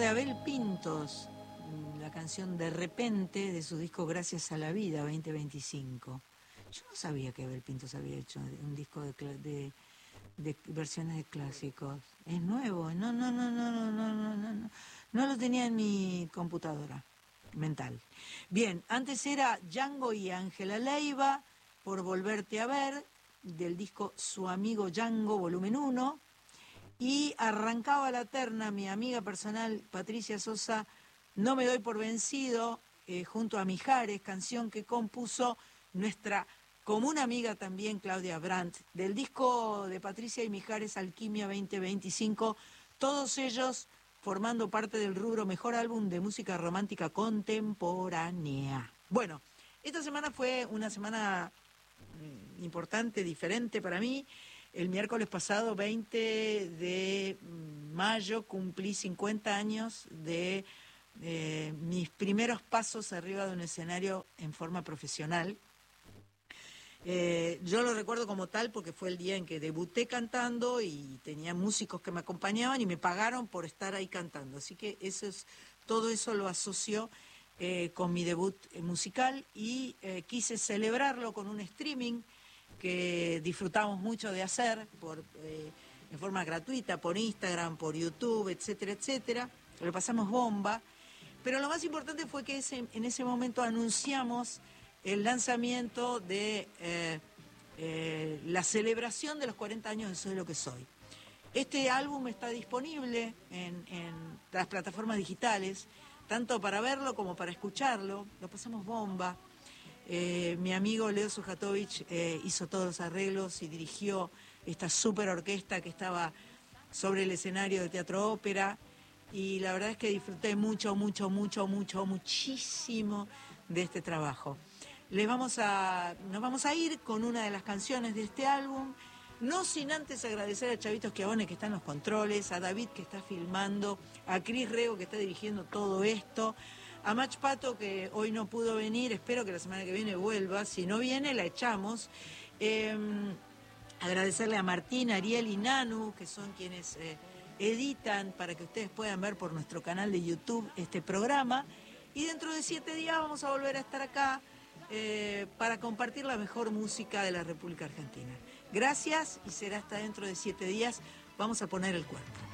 Abel Pintos, la canción De Repente de su disco Gracias a la Vida 2025. Yo no sabía que Abel Pintos había hecho un disco de versiones de clásicos. Es nuevo, no lo tenía en mi computadora mental. Bien, antes era Django y Ángela Leiva, Por Volverte a Ver, del disco Su Amigo Django, volumen 1, y arrancaba la terna mi amiga personal Patricia Sosa, No me doy por vencido, junto a Mijares, canción que compuso nuestra común amiga también Claudia Brandt, del disco de Patricia y Mijares, Alquimia 2025, todos ellos formando parte del rubro Mejor Álbum de Música Romántica Contemporánea. Bueno, esta semana fue una semana importante, diferente para mí. El miércoles pasado, 20 de mayo, cumplí 50 años de mis primeros pasos arriba de un escenario en forma profesional. Yo lo recuerdo como tal porque fue el día en que debuté cantando y tenía músicos que me acompañaban y me pagaron por estar ahí cantando. Así que todo eso lo asoció con mi debut musical y quise celebrarlo con un streaming que disfrutamos mucho de hacer en forma gratuita, por Instagram, por YouTube, etcétera, etcétera. Lo pasamos bomba. Pero lo más importante fue que en ese momento anunciamos el lanzamiento de la celebración de los 40 años de Soy lo que soy. Este álbum está disponible en las plataformas digitales, tanto para verlo como para escucharlo. Lo pasamos bomba. Mi amigo Leo Sujatovich hizo todos los arreglos y dirigió esta súper orquesta que estaba sobre el escenario de Teatro Ópera. Y la verdad es que disfruté muchísimo de este trabajo. Nos vamos a ir con una de las canciones de este álbum, no sin antes agradecer a Chavito Schiavone que está en los controles, a David que está filmando, a Cris Rego que está dirigiendo todo esto, a Mach Pato que hoy no pudo venir, espero que la semana que viene vuelva, si no viene la echamos. Agradecerle a Martín, Ariel y Nanu, que son quienes editan para que ustedes puedan ver por nuestro canal de YouTube este programa. Y dentro de 7 días vamos a volver a estar acá para compartir la mejor música de la República Argentina. Gracias y será hasta dentro de 7 días. Vamos a poner el cuerpo.